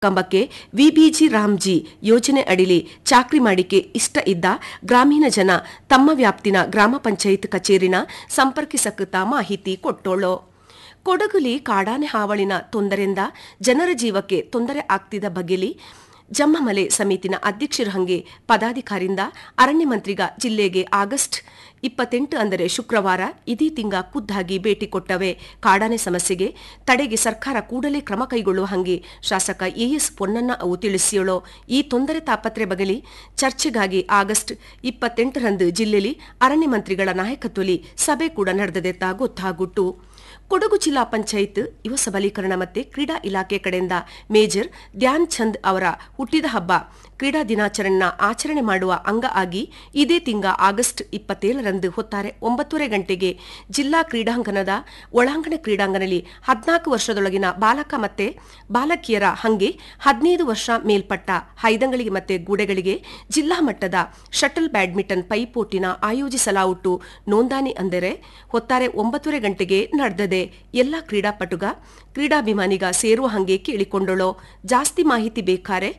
ಕಂಬಕ್ಕೆ ವಿಬಿಜಿ ರಾಮ್ಜಿ ಯೋಜನೆ ಅಡಿಲಿ ಚಾಕ್ರಿ ಮಾಡಿಕೆ ಇಷ್ಟ ಇದ್ದ ಗ್ರಾಮೀಣ ಜನ ತಮ್ಮ ವ್ಯಾಪ್ತಿನ ಗ್ರಾಮ ಪಂಚಾಯತ್ ಕಚೇರಿನ ಸಂಪರ್ಕಿಸಕುತ್ತ ಮಾಹಿತಿ ಕೊಟ್ಟೋಳು. ಕೊಡಗುಲಿ ಕಾಡಾನೆ ಹಾವಳಿನ ತೊಂದರೆಯಿಂದ ಜನರ ಜೀವಕ್ಕೆ ತೊಂದರೆ ಆಗ್ತಿದ್ದ ಬಗೆಲಿ ಜಮ್ಮಮಲೆ ಸಮಿತಿನ ಅಧ್ಯಕ್ಷರ ಹಂಗೆ ಪದಾಧಿಕಾರಿಂದ ಅರಣ್ಯ ಮಂತ್ರಿಗ ಜಿಲ್ಲೆಗೆ ಆಗಸ್ಟ್ 28 ಅಂದರೆ ಶುಕ್ರವಾರ ಇದೇ ತಿಂಗ ಖುದ್ದಾಗಿ ಭೇಟಿ ಕೊಟ್ಟವೆ. ಕಾಡಾನೆ ಸಮಸ್ಯೆಗೆ ತಡೆಗೆ ಸರ್ಕಾರ ಕೂಡಲೇ ಕ್ರಮ ಕೈಗೊಳ್ಳುವ ಹಂಗೆ ಶಾಸಕ ಎಎಸ್ ಪೊನ್ನಣ್ಣ ಅವು ತಿಳಿಸಿಯೋಳು. ಈ ತೊಂದರೆ ತಾಪತ್ರೆ ಬಗಲಿ ಚರ್ಚೆಗಾಗಿ ಆಗಸ್ಟ್ 28ರಂದು ಜಿಲ್ಲೆಯಲ್ಲಿ ಅರಣ್ಯ ಮಂತ್ರಿಗಳ ನಾಯಕತ್ವದಲ್ಲಿ ಸಭೆ ಕೂಡ ನಡೆದದೆತ್ತ ಗೊತ್ತಾಗುಟ್ಟು. ಕೊಡಗು ಜಿಲ್ಲಾ ಪಂಚಾಯತ್ ಯುವ ಸಬಲೀಕರಣ ಮತ್ತು ಕ್ರೀಡಾ ಇಲಾಖೆ ಕಡೆಯಿಂದ ಮೇಜರ್ ಧ್ಯಾನ್ ಚಂದ್ ಅವರ ಹುಟ್ಟಿದ ಹಬ್ಬ ಕ್ರೀಡಾ ದಿನಾಚರಣೆ ಆಚರಣೆ ಮಾಡುವ ಅಂಗ ಆಗಿ ಇದೇ ತಿಂಗ ಆಗಸ್ಟ್ 27ರಂದು ಹೊತ್ತಾರೆ 9:30 ಗಂಟೆಗೆ ಜಿಲ್ಲಾ ಕ್ರೀಡಾಂಗಣದ ಒಳಾಂಗಣ ಕ್ರೀಡಾಂಗಣದಲ್ಲಿ 14 ವರ್ಷದೊಳಗಿನ ಬಾಲಕ ಮತ್ತು ಬಾಲಕಿಯರ ಹಂಗೆ 15 ವರ್ಷ ಮೇಲ್ಪಟ್ಟ ಹೈದಂಗಳಿಗೆ ಮತ್ತು ಗೂಡೆಗಳಿಗೆ ಜಿಲ್ಲಾ ಮಟ್ಟದ ಶಟಲ್ ಬ್ಯಾಡ್ಮಿಂಟನ್ ಪೈಪೋಟಿನ ಆಯೋಜಿಸಲಾಗುಟ್ಟು. ನೋಂದಣಿ ಅಂದರೆ ಹೊತ್ತಾರೆ 9:30 ಗಂಟೆಗೆ ನಡೆದದೆ. ಎಲ್ಲ ಕ್ರೀಡಾಪಟುಗ ಕ್ರೀಡಾಭಿಮಾನಿಗ ಸೇರುವ ಹಂಗೆ ಕೇಳಿಕೊಂಡಳು. ಜಾಸ್ತಿ ಮಾಹಿತಿ ಬೇಕಾರೆ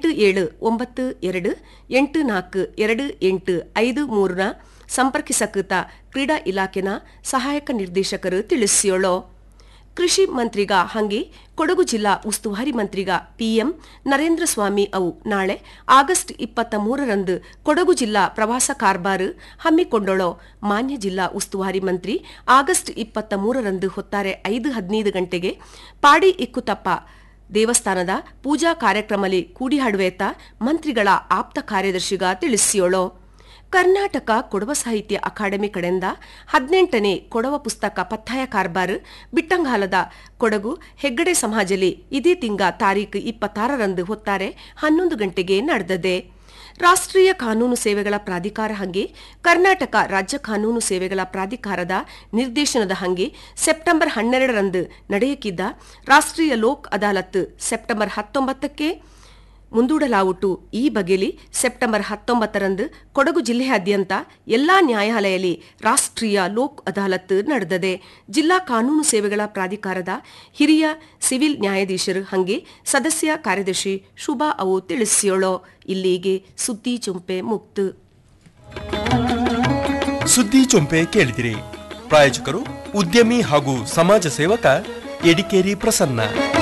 8772842853ನ ಸಂಪರ್ಕಿಸಕೃತ ಕ್ರೀಡಾ ಇಲಾಖೆನ ಸಹಾಯಕ ನಿರ್ದೇಶಕರು ತಿಳಿಸಿಯೋಳು. ಕೃಷಿ ಮಂತ್ರಿಗ ಹಂಗೆ ಕೊಡಗು ಜಿಲ್ಲಾ ಉಸ್ತುವಾರಿ ಮಂತ್ರಿಗ ಪಿಎಂ ನರೇಂದ್ರ ಸ್ವಾಮಿ ಅವು ನಾಳೆ ಆಗಸ್ಟ್ 23ರಂದು ಕೊಡಗು ಜಿಲ್ಲಾ ಪ್ರವಾಸ ಕಾರ್ಬಾರು ಹಮ್ಮಿಕೊಂಡಳು. ಮಾನ್ಯ ಜಿಲ್ಲಾ ಉಸ್ತುವಾರಿ ಮಂತ್ರಿ ಆಗಸ್ಟ್ 23ರಂದು ಹೊತ್ತಾರೆ 5:15 ಗಂಟೆಗೆ ಪಾಡಿ ಇಕ್ಕುತಪ್ಪ ದೇವಸ್ಥಾನದ ಪೂಜಾ ಕಾರ್ಯಕ್ರಮದಲ್ಲಿ ಕೂಡಿಹಾಡುವೇತ ಮಂತ್ರಿಗಳ ಆಪ್ತ ಕಾರ್ಯದರ್ಶಿಗ ತಿಳಿಸಿಯೋಳು. ಕರ್ನಾಟಕ ಕೊಡವ ಸಾಹಿತ್ಯ ಅಕಾಡೆಮಿ ಕಡೆಯಿಂದ 18ನೇ ಕೊಡವ ಪುಸ್ತಕ ಪತ್ತಾಯ ಕಾರ್ಬಾರ್ ಬಿಟ್ಟಂಗಾಲದ ಕೊಡಗು ಹೆಗ್ಗಡೆ ಸಮಾಜಲಿ ಇದೇ ತಿಂಗ ತಾರೀಖು 26ರಂದು ಹೊತ್ತಾರೆ 11 ಗಂಟೆಗೆ ನಡೆದದೆ. ರಾಷ್ಟ್ರೀಯ ಕಾನೂನು ಸೇವೆಗಳ ಪ್ರಾಧಿಕಾರ ಹಂಗೆ ಕರ್ನಾಟಕ ರಾಜ್ಯ ಕಾನೂನು ಸೇವೆಗಳ ಪ್ರಾಧಿಕಾರದ ನಿರ್ದೇಶನದ ಹಂಗೆ ಸೆಪ್ಟೆಂಬರ್ 12ರಂದು ನಡೆಯಕ್ಕಿದ್ದ ರಾಷ್ಟ್ರೀಯ ಲೋಕ್ ಅದಾಲತ್ ಸೆಪ್ಟೆಂಬರ್ 19ಕ್ಕೆ ಮುಂದೂಡಲಾಗುಟ್ಟು. ಈ ಬಗೆಯಲ್ಲಿ ಸೆಪ್ಟೆಂಬರ್ 19ರಂದು ಕೊಡಗು ಜಿಲ್ಲೆಯಾದ್ಯಂತ ಎಲ್ಲಾ ನ್ಯಾಯಾಲಯದಲ್ಲಿ ರಾಷ್ಟ್ರೀಯ ಲೋಕ್ ಅದಾಲತ್ ನಡೆದದೆ. ಜಿಲ್ಲಾ ಕಾನೂನು ಸೇವೆಗಳ ಪ್ರಾಧಿಕಾರದ ಹಿರಿಯ ಸಿವಿಲ್ ನ್ಯಾಯಾಧೀಶರು ಹಂಗೆ ಸದಸ್ಯ ಕಾರ್ಯದರ್ಶಿ ಶುಭಾ ಅವು ತಿಳಿಸಿಯೋಳು. ಇಲ್ಲಿಗೆ ಸುದ್ದಿ ಚುಂಪೆ ಮುಕ್ತು. ಸುದ್ದಿ ಚುಂಪೆ ಕೇಳಿದಿರಿ. ಪ್ರಾಯೋಜಕರು ಉದ್ಯಮಿ ಹಾಗೂ ಸಮಾಜ ಸೇವಕ ಎಡಿಕೇರಿ ಪ್ರಸನ್ನ.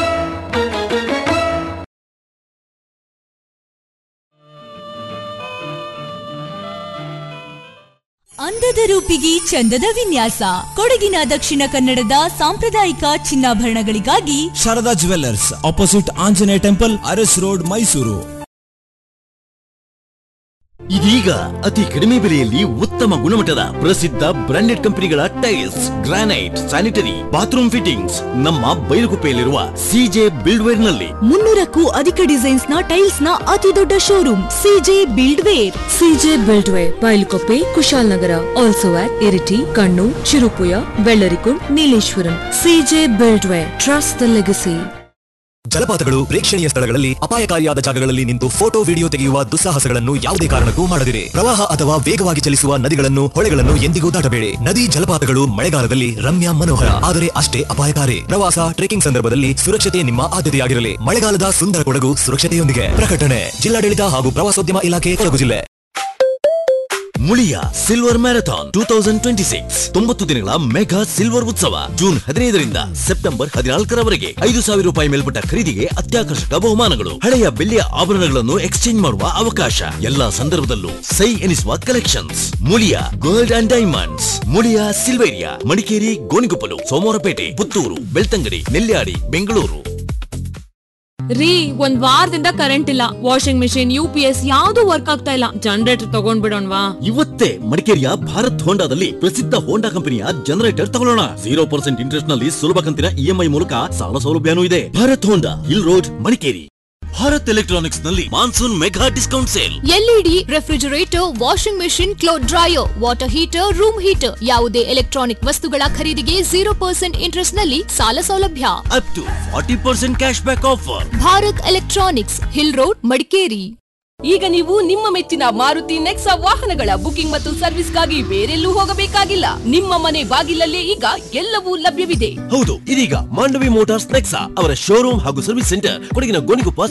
ಅಂದದ ರೂಪಿಗೆ ಚಂದದ ವಿನ್ಯಾಸ. ಕೊಡಗಿನ ದಕ್ಷಿಣ ಕನ್ನಡದ ಸಾಂಪ್ರದಾಯಿಕ ಚಿನ್ನಾಭರಣಗಳಿಗಾಗಿ Sharada jewellers, opposite Anjaneya temple, Aras road, Mysuru. ಇದೀಗ ಅತಿ ಕಡಿಮೆ ಬೆಲೆಯಲ್ಲಿ ಉತ್ತಮ ಗುಣಮಟ್ಟದ ಪ್ರಸಿದ್ಧ ಬ್ರಾಂಡೆಡ್ ಕಂಪನಿಗಳ tiles, granite, sanitary, bathroom fittings ನಮ್ಮ ಬೈಲುಗುಪ್ಪೆಯಲ್ಲಿರುವ ಸಿಜೆ ಬಿಲ್ಡ್ವೇರ್ ನಲ್ಲಿ 300ಕ್ಕೂ ಅಧಿಕ ಡಿಸೈನ್ಸ್ ನ ಟೈಲ್ಸ್ ನ ಅತಿ ದೊಡ್ಡ showroom CJ ಬಿಲ್ಡ್ವೇರ್. CJ ಬಿಲ್ಡ್ವೇರ್, ಬೈಲುಗುಪ್ಪೆ, Kushalnagar, also at Iritty, Kannur, Cherupuzha, Vellarikundu, Nileshwaram. CJ ಬಿಲ್ಡ್ವೇರ್, trust the legacy. ಜಲಪಾತಗಳು, ಪ್ರೇಕ್ಷಣೀಯ ಸ್ಥಳಗಳಲ್ಲಿ ಅಪಾಯಕಾರಿಯಾದ ಜಾಗಗಳಲ್ಲಿ ನಿಂತು ಫೋಟೋ ವಿಡಿಯೋ ತೆಗೆಯುವ ದುಸ್ಸಾಹಸಗಳನ್ನು ಯಾವುದೇ ಕಾರಣಕ್ಕೂ ಮಾಡದಿರಿ. ಪ್ರವಾಹ ಅಥವಾ ವೇಗವಾಗಿ ಚಲಿಸುವ ನದಿಗಳನ್ನು, ಹೊಳೆಗಳನ್ನು ಎಂದಿಗೂ ದಾಟಬೇಡಿ. ನದಿ ಜಲಪಾತಗಳು ಮಳೆಗಾಲದಲ್ಲಿ ರಮ್ಯ, ಮನೋಹರ, ಆದರೆ ಅಷ್ಟೇ ಅಪಾಯಕಾರಿ. ಪ್ರವಾಸ, ಟ್ರೆಕಿಂಗ್ ಸಂದರ್ಭದಲ್ಲಿ ಸುರಕ್ಷತೆ ನಿಮ್ಮ ಆದ್ಯತೆಯಾಗಿರಲಿ. ಮಳೆಗಾಲದ ಸುಂದರ ಕೊಡಗು ಸುರಕ್ಷತೆಯೊಂದಿಗೆ. ಪ್ರಕಟಣೆ ಜಿಲ್ಲಾಡಳಿತ ಹಾಗೂ ಪ್ರವಾಸೋದ್ಯಮ ಇಲಾಖೆ, ಕೊಡಗು ಜಿಲ್ಲೆ. ಮುಳಿಯ ಸಿಲ್ವರ್ ಮ್ಯಾರಥಾನ್ 2026 90 ದಿನಗಳ ಮೆಗಾ ಸಿಲ್ವರ್ ಉತ್ಸವ ಜೂನ್ 15ರಿಂದ ಸೆಪ್ಟೆಂಬರ್ 14ರವರೆಗೆ 5,000 ರೂಪಾಯಿ ಮೇಲ್ಪಟ್ಟ ಖರೀದಿಗೆ ಅತ್ಯಾಕರ್ಷಕ ಬಹುಮಾನಗಳು, ಹಳೆಯ ಬೆಳ್ಳಿಯ ಆಭರಣಗಳನ್ನು ಎಕ್ಸ್ಚೇಂಜ್ ಮಾಡುವ ಅವಕಾಶ, ಎಲ್ಲಾ ಸಂದರ್ಭದಲ್ಲೂ ಸೈ ಎನಿಸುವ collections. Muliya gold and diamonds, Muliya Silveria, Madikeri, Gonikoppal, Somwarpet, Puttur, Belthangady, Nelyadi, Bengaluru. ರೀ, ಒಂದ್ ವಾರದಿಂದ ಕರೆಂಟ್ ಇಲ್ಲ. ವಾಷಿಂಗ್ ಮಿಷಿನ್, UPS ಯಾವ್ದು ವರ್ಕ್ ಆಗ್ತಾ ಇಲ್ಲ. ಜನರೇಟರ್ ತಗೊಂಡ್ಬಿಡೋಣವಾ? ಇವತ್ತೇ ಮಡಿಕೇರಿಯ ಭಾರತ್ ಹೋಂಡಾದಲ್ಲಿ ಪ್ರಸಿದ್ಧ ಹೋಂಡಾ ಕಂಪನಿಯ ಜನರೇಟರ್ ತಗೊಳ್ಳೋಣ. 0% ಇಂಟ್ರೆಸ್ಟ್ ನಲ್ಲಿ ಸುಲಭ ಕಂತಿನ EMI ಮೂಲಕ ಸಾಲ ಸೌಲಭ್ಯನೂ ಇದೆ. ಭಾರತ್ ಹೋಂಡಾ, hill road, Madikeri. Bharat electronics ನಲ್ಲಿ monsoon mega discount sale. LED, refrigerator, washing machine, cloth dryer, water heater, room heater ಯಾವುದೇ ಎಲೆಕ್ಟ್ರಾನಿಕ್ ವಸ್ತುಗಳ ಖರೀದಿಗೆ 0% ಇಂಟ್ರೆಸ್ಟ್ ನಲ್ಲಿ ಸಾಲ ಸೌಲಭ್ಯ. Up to 40% cash back offer. Bharat electronics, hill road, Madikeri. ಈಗ ನೀವು ನಿಮ್ಮ ಮೆಚ್ಚಿನ ಮಾರುತಿ ನೆಕ್ಸಾ ವಾಹನಗಳ ಬುಕಿಂಗ್ ಮತ್ತು ಸರ್ವಿಸ್ಗಾಗಿ ಬೇರೆಲ್ಲೂ ಹೋಗಬೇಕಾಗಿಲ್ಲ. ನಿಮ್ಮ ಮನೆ ಬಾಗಿಲಲ್ಲೇ ಈಗ ಎಲ್ಲವೂ ಲಭ್ಯವಿದೆ. ಹೌದು, ಇದೀಗ ಮಾಂಡವಿ ಮೋಟಾರ್ಸ್ ನೆಕ್ಸಾ ಅವರ ಶೋರೂಮ್ ಹಾಗೂ ಸರ್ವಿಸ್ ಸೆಂಟರ್ ಕೊಡಗಿನ ಗೋಣಿಕೊಪ್ಪ